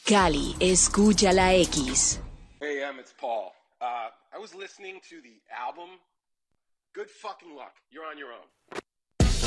Cali, escucha la X. Hey, it's Paul. I was listening to the album. Good fucking luck. You're on your own.